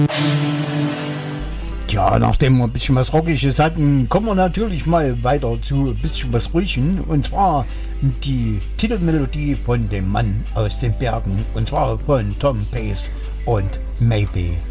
Ja, nachdem wir ein bisschen was Rockiges hatten, kommen wir natürlich mal weiter zu ein bisschen was Ruhigen. Und zwar die Titelmelodie von dem Mann aus den Bergen. Und zwar von Tom Pace und Maybe.